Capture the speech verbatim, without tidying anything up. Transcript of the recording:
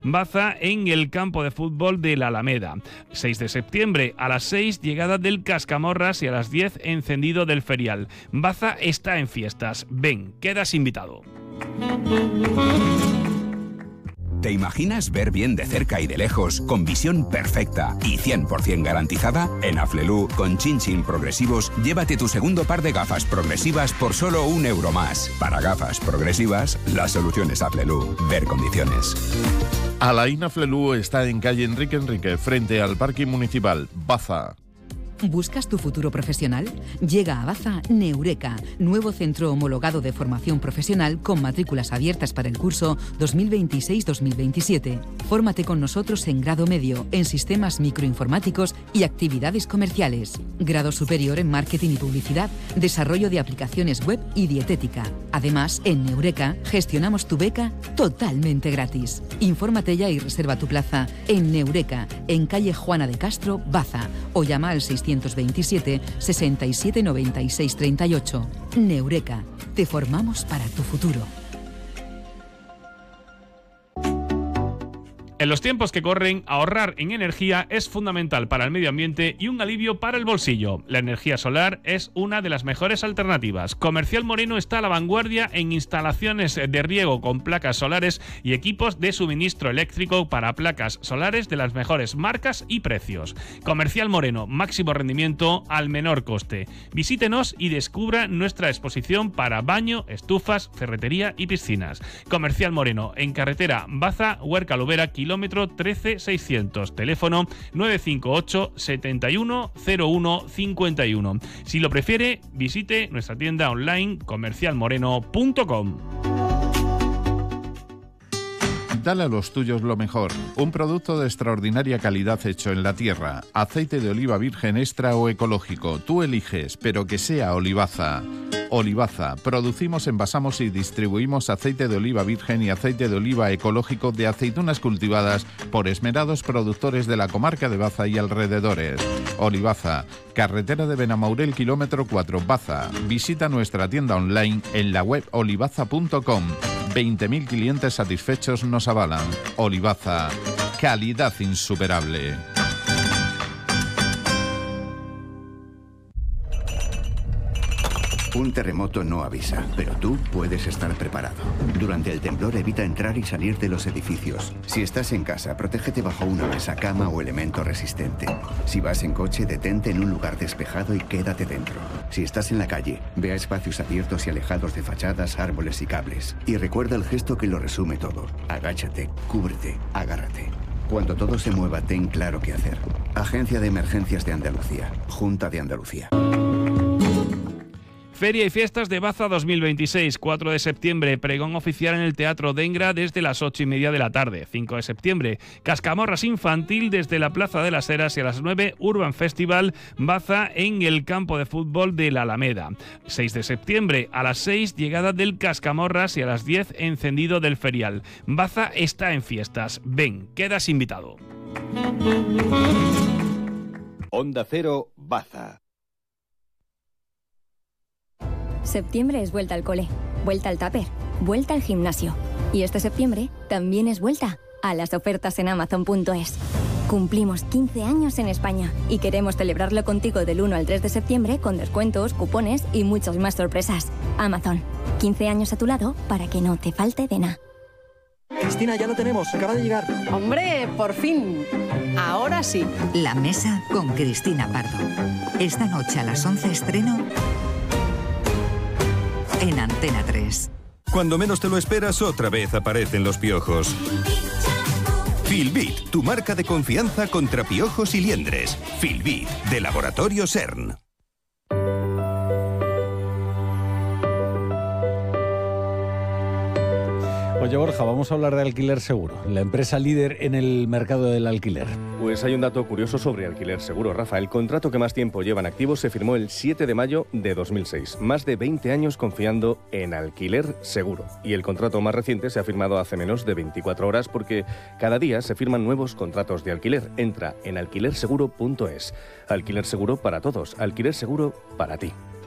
Baza en el campo de fútbol de la Alameda. seis de septiembre a las seis, llegada del Cascamorras, y a las diez, encendido del Ferial. Baza está en fiestas. Ven, quedas invitado. ¿Te imaginas ver bien de cerca y de lejos, con visión perfecta y cien por ciento garantizada? En Aflelu, con Chin Chin Progresivos, llévate tu segundo par de gafas progresivas por solo un euro más. Para gafas progresivas, la solución es Aflelu. Ver condiciones. Alain Aflelu está en calle Enrique Enrique, frente al Parque Municipal, Baza. ¿Buscas tu futuro profesional? Llega a Baza Neureka, nuevo centro homologado de formación profesional con matrículas abiertas para el curso dos mil veintiséis dos mil veintisiete. Fórmate con nosotros en grado medio, en sistemas microinformáticos y actividades comerciales. Grado superior en marketing y publicidad, desarrollo de aplicaciones web y dietética. Además, en Neureka gestionamos tu beca totalmente gratis. Infórmate ya y reserva tu plaza en Neureka, en calle Juana de Castro, Baza, o llama al seiscientos veintisiete, sesenta y siete, noventa y seis, treinta y ocho. Neureka, te formamos para tu futuro. En los tiempos que corren, ahorrar en energía es fundamental para el medio ambiente y un alivio para el bolsillo. La energía solar es una de las mejores alternativas. Comercial Moreno está a la vanguardia en instalaciones de riego con placas solares y equipos de suministro eléctrico para placas solares de las mejores marcas y precios. Comercial Moreno, máximo rendimiento al menor coste. Visítenos y descubra nuestra exposición para baño, estufas, ferretería y piscinas. Comercial Moreno, en carretera Baza, Huerca Lubera, kilómetro trece seiscientos, teléfono nueve cinco ocho, setenta y uno, cero uno, cincuenta y uno. Si lo prefiere, visite nuestra tienda online comercial moreno punto com. Dale a los tuyos lo mejor. Un producto de extraordinaria calidad hecho en la tierra. Aceite de oliva virgen extra o ecológico. Tú eliges, pero que sea Olivaza. Olivaza. Producimos, envasamos y distribuimos aceite de oliva virgen y aceite de oliva ecológico de aceitunas cultivadas por esmerados productores de la comarca de Baza y alrededores. Olivaza. Carretera de Benamaurel, kilómetro cuatro, Baza. Visita nuestra tienda online en la web olivaza punto com. veinte mil clientes satisfechos nos avalan. Olivaza, calidad insuperable. Un terremoto no avisa, pero tú puedes estar preparado. Durante el temblor evita entrar y salir de los edificios. Si estás en casa, protégete bajo una mesa, cama o elemento resistente. Si vas en coche, detente en un lugar despejado y quédate dentro. Si estás en la calle, ve a espacios abiertos y alejados de fachadas, árboles y cables. Y recuerda el gesto que lo resume todo. Agáchate, cúbrete, agárrate. Cuando todo se mueva, ten claro qué hacer. Agencia de Emergencias de Andalucía. Junta de Andalucía. Feria y Fiestas de Baza dos mil veintiséis, cuatro de septiembre, pregón oficial en el Teatro Dengra desde las ocho y media de la tarde. cinco de septiembre, Cascamorras Infantil desde la Plaza de las Heras, y a las nueve, Urban Festival Baza en el campo de fútbol de la Alameda. seis de septiembre, a las seis, llegada del Cascamorras, y a las diez, encendido del Ferial. Baza está en fiestas. Ven, quedas invitado. Onda Cero, Baza. Septiembre es vuelta al cole, vuelta al tupper, vuelta al gimnasio. Y este septiembre también es vuelta a las ofertas en amazon punto es. Cumplimos quince años en España y queremos celebrarlo contigo del uno al tres de septiembre con descuentos, cupones y muchas más sorpresas. Amazon, quince años a tu lado para que no te falte de nada. Cristina, ya lo tenemos, acaba de llegar. ¡Hombre, por fin! Ahora sí. La mesa con Cristina Pardo. Esta noche a las once estreno en Antena tres. Cuando menos te lo esperas, otra vez aparecen los piojos. Filbit, tu marca de confianza contra piojos y liendres. Filbit, de Laboratorio CERN. Oye, Borja, vamos a hablar de Alquiler Seguro, la empresa líder en el mercado del alquiler. Pues hay un dato curioso sobre Alquiler Seguro, Rafa. El contrato que más tiempo lleva en activo se firmó el siete de mayo de dos mil seis. Más de veinte años confiando en Alquiler Seguro. Y el contrato más reciente se ha firmado hace menos de veinticuatro horas porque cada día se firman nuevos contratos de alquiler. Entra en alquiler seguro punto es. Alquiler Seguro para todos, Alquiler Seguro para ti.